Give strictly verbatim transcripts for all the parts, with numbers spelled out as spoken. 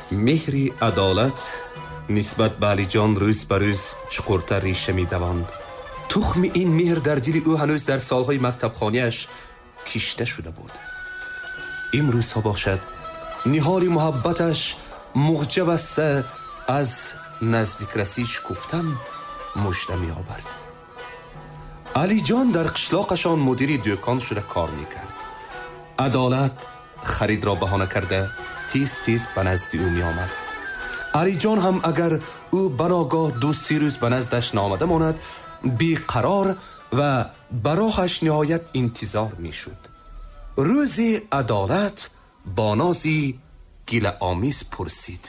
مهری عدالت نسبت به علی جان روز به روز چقورتر ریشه می دواند. تخم این مهر در دل او هنوز در سالهای مکتب خانه‌اش کشته شده بود. امروز ها باشد نهال محبتش مغجه بسته از نزدیک رسیش گفتن مژده می آورد. علی جان در قشلاقشان مدیری دکان شده کار می کرد. عدالت خرید را بهانه کرده تیز تیز به نزد او می آمد. علی جان هم اگر او بناگاه دو سی روز به نزدش نامده ماند بیقرار و براهش نهایت انتظار می شد. روزی عدالت با نازی گیل آمیز پرسید: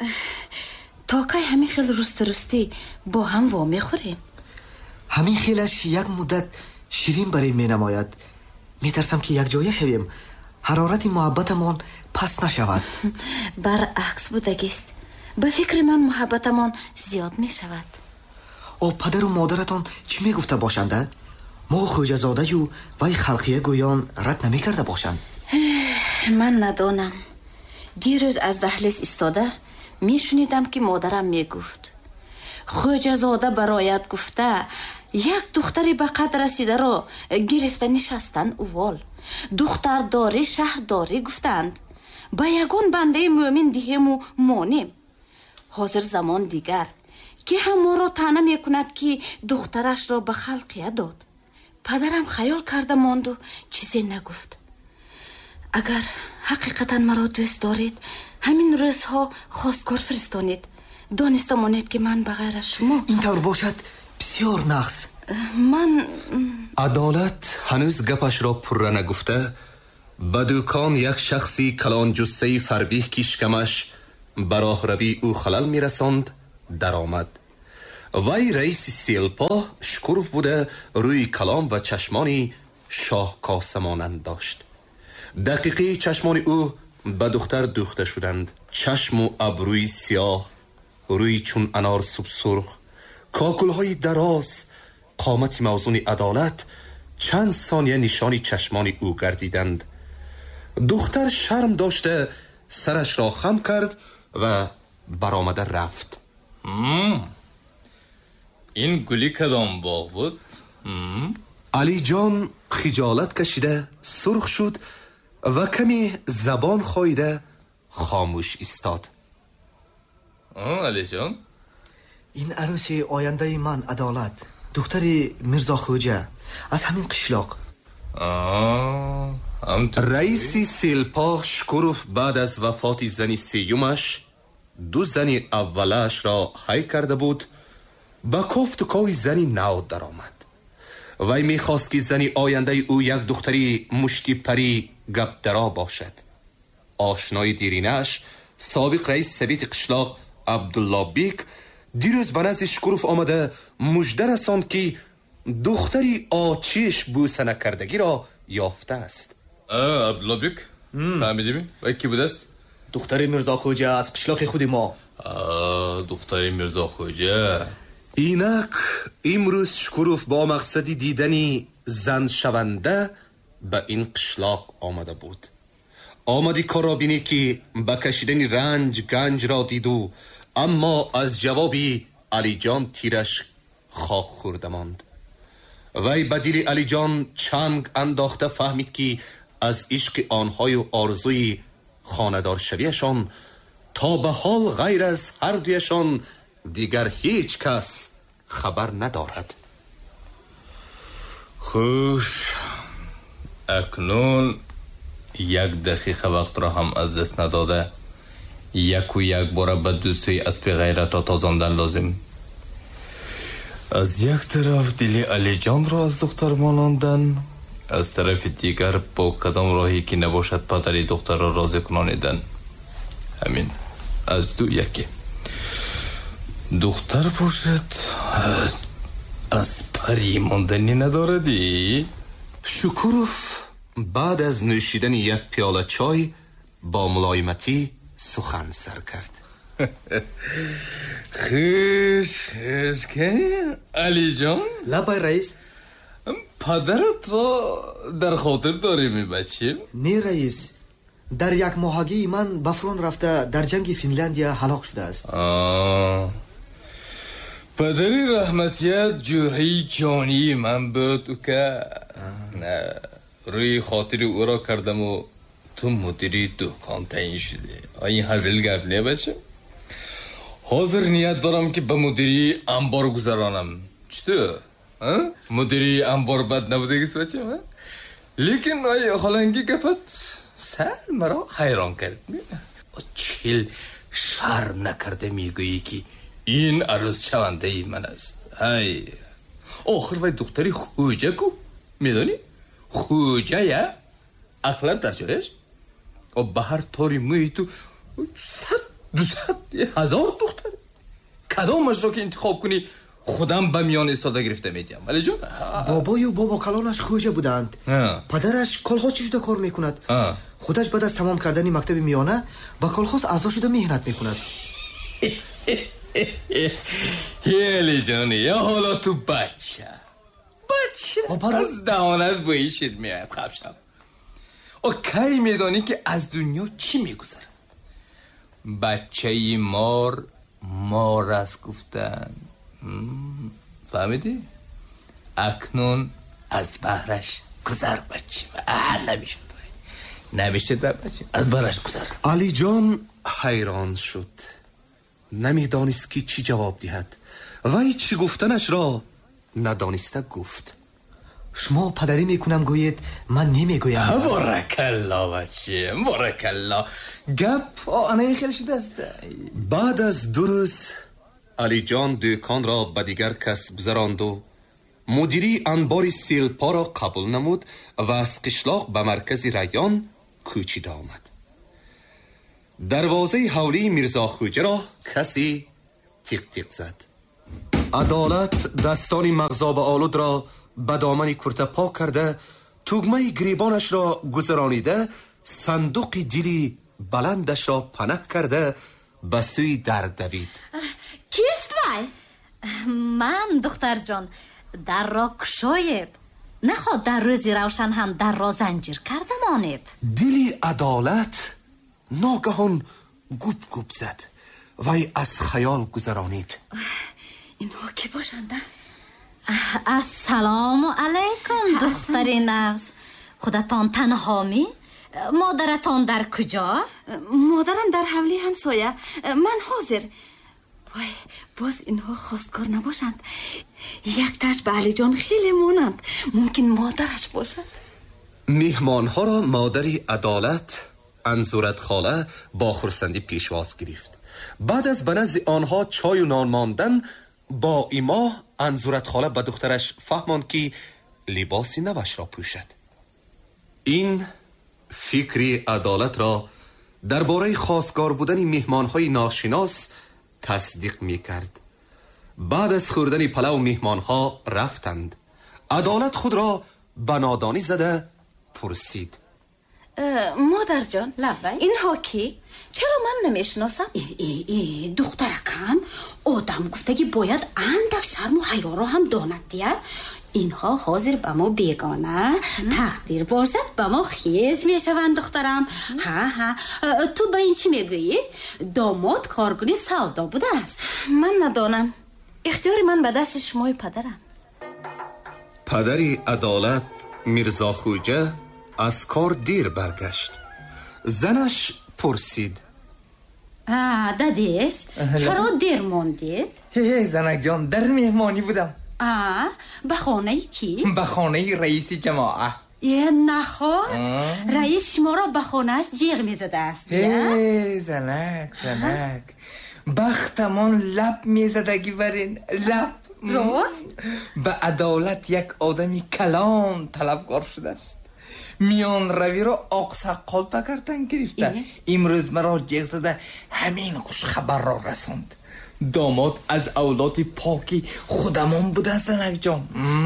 تا که همین خیل رست رستی با هم وا می خوریم؟ همین خیلش یک مدت شیرین برای می نماید. می ترسم که یک جایه شویم، حرارت محبتمان پس نشود. برعکس بودگیست. به فکر من محبتمان زیاد می شود. او پدر و مادرتان چی می گفته باشنده؟ ما خوجه زاده و وی خلقیه گویان رد نمی کرده باشند. من ندانم. دیروز از دهلیز استاده می شنیدم که مادرم می گفت خوجه زاده برایت گفته یک دختری به قد رسیده را گرفته نشستن اوال، دختر داری شهر داری گفتند، با یگون بنده مومن دیهم و مانیم. حاضر زمان دیگر که همه را تنه می کند که دخترش را به خلقیه داد. پدرم خیال کرده ماند و چیزی نگفت. اگر حقیقتا مرا دوست دارید همین روزها خواستگار فرستانید. دانسته مانید که من بغیر از شما. این طور باشد بسیار نقص. من عدالت هنوز گپش را پر نگفته به دکان یک شخصی کلان جثه فربیه کشکمش براه روی او خلل می رساند در آمد. وی رئیس سیلپا شکروف بوده، روی کلام و چشمانی شاه کاسمانند داشت. دقیقی چشمان او به دختر دوخته شدند. چشم و ابروی سیاه، روی چون انار سب سرخ، کاکلهای دراز. قامت موزون عدالت چند ثانیه نشانی چشمان او گردیدند. دختر شرم داشته سرش را خم کرد و برآمده رفت. مم. این گلی کدام باغ بود؟ مم. علی جان خجالت کشیده سرخ شد و کمی زبان خاییده خاموش ایستاد. آه علی جان، این عروسی آینده من عدالت، دختری میرزا خوجه از همین قشلاق. آه رئیس سیلپا شکروف بعد از وفات زنی سیومش دو زنی اولش را حی کرده بود. با کفت و کاوی زنی نو در آمد. وی میخواست که زنی آینده او یک دختری مشتی پری گپ درا باشد. آشنای دیرینش سابق رئیس سویت قشلاق عبدالله بیک دیروز به نزد شکروف آمده مژده رساند که دختری آچیش بوسه نکردگی را یافته است. آه عبدالله بیک فهمیدی؟ و کی بود است؟ دختری میرزا خوجه از قشلاق خود ما. آه دختری میرزا خوجه. اینک امروز شکروف با مقصدی دیدنی زن شونده به این قشلاق آمده بود. آمدی کار را بینی که به کشیدن رنج گنج را دیدو، اما از جوابی علی جان تیرش خاک خورده ماند. وی به دل علی جان چنگ انداخته فهمید که از عشق آنهای و آرزوی خاندار شویشان تا به حال غیر از هر دویشان دیگر هیچ کس خبر ندارد. خوش، اکنون یک دقیقه وقت را هم از دست نداده یک و یک باره به دوستی اسب غیرت را تازاندن لازم. از یک طرف دل علی جان را از دختر ماناندن، از طرف دیگر با کدام راهی که نباشد پدری دختر را راضی کنانیدن. همین از دو یکی. دختر باشد از, از پری ماندنی نداردی؟ شکروف بعد از نوشیدن یک پیاله چای با ملایمتی سخن سر کرد. خوش خوش که علی جان. لبای رئیس، پدرت را در خاطر داریم بچیم؟ نه رئیس، در یک ماهگی من به فرون رفته در جنگ فنلاندیا هلاک شده است. آه. پدری رحمتیت جوری جانی من بود که روی خاطر او را کردم و تو مدیری دکان تعیین شده. این هزل گپ نه بچه؟ حاضر نیت دارم که به مدیری انبار گذرانم. چطور؟ مدیری انبار بد نبوده گیست بچه من؟ لیکن آی خالنگی گپت سر مرا حیران کرد. چل شرم نکرده میگویی که این عروس شونده ای من است. های آخر وی دختری خوجه کو میدانی؟ خوجه یا اقلت در جایش و به هر طوری موی تو صد دو صد هزار دختر کدامش را که انتخاب کنی خودم به میان استاده گرفته میدیم. ولی جون بابای و بابا کلانش خوجه بودند. پدرش کلخاز چی شده کار میکند. آه. خودش بعد از تمام کردن مکتب میانه با کلخاز اعضا شده مهنت میکند. هیلی جانی یا حالا تو بچه بچه از دهانت بویی شد میاد خبشم و کی میدانی که از دنیا چی میگذره. بچه مار مار است گفتن. فهمیدی؟ اکنون از بهرش گذر بچه. نمیشد نمیشد بچه از بهرش گذر. علی جان حیران شد، نمیدانست که چی جواب دهد و چی گفتنش را ندانسته گفت. شما پدری میکنم گوید من نمیگویم. بارکالله بچه بارکالله. گپ آنه خیلی شده است. بعد از دو روز علی جان دکان را به دیگر کس گذراند و مدیری انبار سیلپا را قبول نمود و از قشلاق به مرکز ریان کوچیده آمد. دروازه حولی میرزا خوجه را کسی تیق تیق زد. عدالت دستان مغزاب آلود را به دامن کرته پاک کرده توگمه گریبانش را گذرانیده صندوق دیلی بلندش را پنه کرده به سوی در دوید. کیست وای؟ من دختر جان در را کشاید نخواد در روزی روشن هم در را زنجیر کرده ماند. دیلی عدالت ناگهان گوب گوب زد وی از خیال گذرانید. اینها کی باشنده؟ السلام علیکم دختری نغز. خودتان تنها می؟ مادرتان در کجا؟ مادرم در حولی همسایه. من حاضر. وای باز اینها خواستگار نباشند. یک تاش به علی جان خیلی مونند. ممکن مادرش باشد. میهمان ها را مادری عدالت انزورت خاله با خرسندی پیشواز گرفت. بعد از به نزد آنها چای و نان ماندن با ایما انزورت خاله به دخترش فهماند که لباسی نوش را پوشد. این فکری عدالت را درباره خواستگار بودن میهمانهای ناشناس تصدیق می کرد. بعد از خوردن پلو میهمانها رفتند. عدالت خود را به نادانی زده پرسید. مادر جان اینها کی؟ چرا من نمیشناسم؟ ای ای ای دخترکم آدم گفته که باید اندک شرم و حیا را هم داند دیگر. اینها حاضر به ما بیگانه تقدیر باشد به ما خیش میشوند دخترم. ها ها تو به این چی میگویی؟ داماد کارگونی سودا بوده است. من ندانم. اختیار من به دست شمای پدرم. پدری عدالت میرزا خوجه از کار دیر برگشت. زنش پرسید. آه دادیش چرا دیر موندید؟ هی زنک جان در مهمانی بودم. آه به خانه کی؟ به خانه رئیس جماعه. یه نخواد رئیس شما را به خانهش جیغ میزده است. هی زنک زنک بختمان لب میزدگی برین لب. راست؟ به عدالت یک آدمی کلان طلبگار شده است. میان روی را آق سقال پکردن گرفته. امروز مرا جیغ زده همین خوش خبر را رساند. داماد از اولاد پاکی خودمان بوده زنک جان.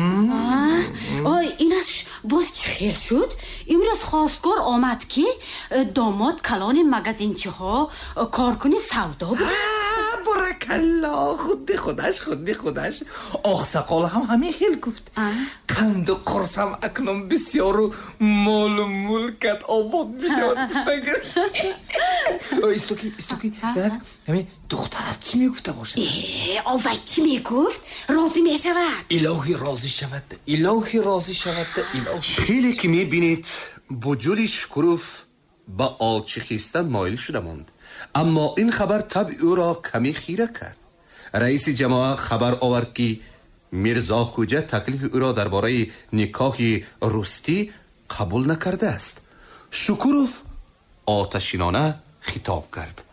آی اینش باز چه خیر شد؟ امروز خواستگار آمد که داماد کلان مگزینچی ها کارکنی سودا بود. بارکالله خودی خودش خودی خودش آقساقال هم همین خیل گفت قند و قرصم اکنون بسیار و مال و ملکت آباد میشود. استوکی استوکی همین دخترت چی میگفته باشه؟ آوای چی میگفت؟ راضی میشود؟ الهی راضی شود، الهی راضی شود، الهی. خیلی که میبینید بجولی شکروف با آلچی خیستن مایل شده ماند، اما این خبر طبع او را کمی خیره کرد. رئیس جماعت خبر آورد که میرزا خوجه تکلیف او را درباره نکاح رستی قبول نکرده است. شکروف آتشینانه خطاب کرد.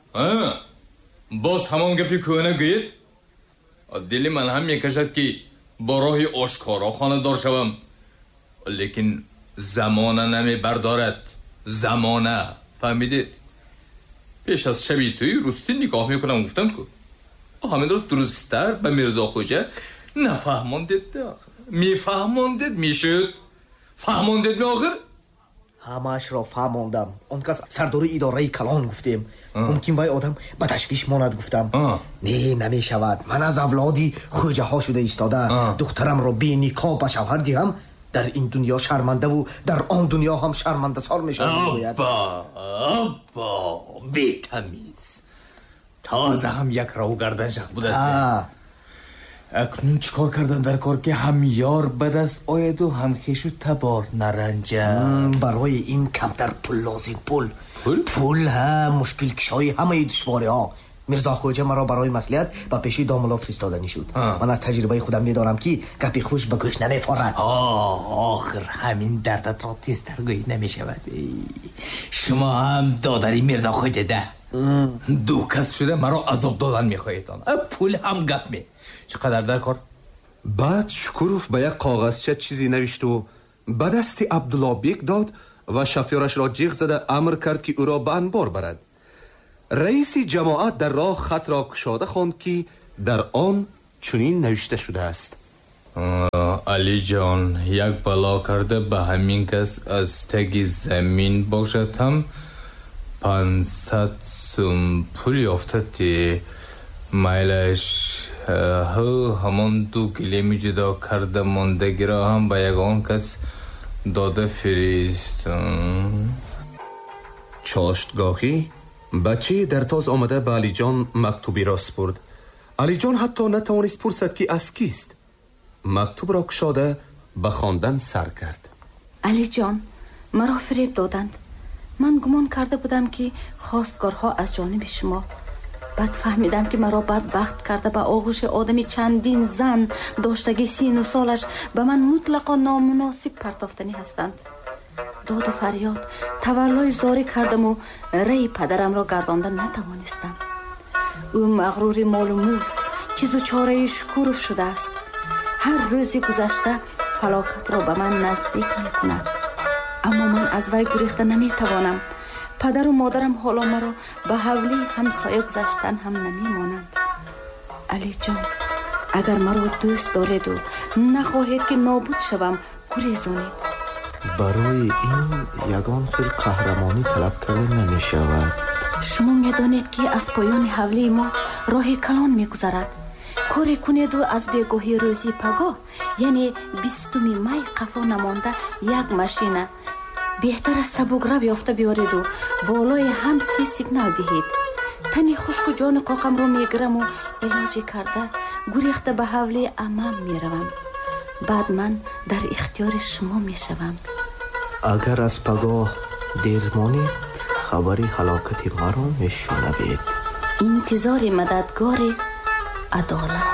باز همان گپی کوهنه گوید؟ دل من هم میکشد که با راه آشکارا خانه دار شوم، لیکن زمانه نمی بردارد. زمانه، فهمیدید؟ پیش از شبی توی رستی نگاه میکنم گفتم که همین رو درستر به میرزا خوجه نفهماندید. میفهماندید میشد فهماندید می آخر همش را فهماندم. اون کس سرداری اداره کلان گفتیم. ممکن وای آدم به تشویش ماند گفتم. آه. نه نمی شود. من از اولادی خوجه ها شده ایستاده آه. دخترم را بی نکاح به شوهر دهم در این دنیا شرمنده و در آن دنیا هم شرمنده سال می شود. آبا آبا بی تمیز تازه هم یک راو گردن شخ بود است. اکنون چیکار کردن در کار که هم یار به دست آید و هم خیش و تبار نرنجم؟ برای این کمتر پول لازم. پول پول؟ پول ها مشکل کشای همه دشواری ها. میرزا خوجه مرا برای مصلحت با پیشی داملا فرستادنی شد. من از تجربه خودم میدانم که گپی خوش به گوش نمیفارد. آخر همین دردت را تستر گویی نمیشود. شما هم دادری میرزا خوجه ده دو کس شده مرا عذاب دادن میخواهیدان. پول هم گپ می چقدر در کار؟ بعد شکروف به یک کاغذچه چیزی نوشت و به دست عبدالله بیگ داد و شفیارش را جیغ زده امر کرد که او را به انبار برد. رئیس جماعت در راه خط را کشاده خواند که در آن چنین نوشته شده است: علی جان، یک بلا کرده به همین کس از تگ زمین باشد هم پانصد سوم پول یافته. مایلش همان دو کلمی جدا کرده ماندگی را هم به یگان کس داده فرست. چاشتگاهی بچه در تاز آمده به علی جان مکتوبی را سپرد. علی جان حتی نتوانست پرسد که از کیست. مکتوب را کشاده به خواندن سر کرد. علی جان، مرا فریب دادند. من گمان کرده بودم که خواستگارها از جانب شما. بعد فهمیدم که مرا بدبخت کرده به آغوش آدمی چندین زن داشتگی سین و سالش به من مطلقا نامناسب پرتافتنی هستند. داد و فریاد تولای زاری کردم و ری پدرم را گرداندن نتوانستم. او مغرور مال و ملک چیز و چاره شکروف شده است. هر روزی گذشته فلاکت را به من نزدیک می کند، اما من از وی گریخته نمی توانم. پدر و مادرم حالا مرا به حولی همسایه گذاشتن هم نمی مانند. علی جان، اگر مرا دوست دارید و نخواهید که نابود شوم گریزانید. برای این یگان خیل قهرمانی طلب کرده نمی شود. شما می دانید که از پایان حولی ما راه کلان می گذرد. کاری کنید و از بیگاهی روزی پگاه، یعنی بیستم می قفا نمانده یک ماشینه بهتر سبوگرا بیافته بیارید و بالای هم سی سیگنال دهید. تنی خشک و جان قاقم رو میگرم و علاجی کرده گریخته به حوله امام میروم. بعد من در اختیار شما میشوم. اگر از پگاه دیر مانید خبری هلاکت مرا میشنوید. انتظار مددگار عدالت.